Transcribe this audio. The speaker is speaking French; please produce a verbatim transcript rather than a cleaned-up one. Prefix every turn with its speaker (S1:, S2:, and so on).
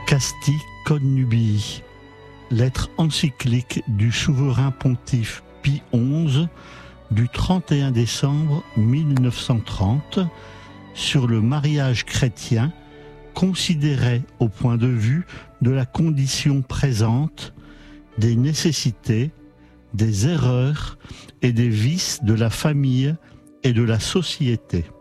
S1: Casti Connubii, lettre encyclique du souverain pontife Pie onze du trente et un décembre mille neuf cent trente sur le mariage chrétien, considéré au point de vue de la condition présente, des nécessités, des erreurs et des vices de la famille et de la société.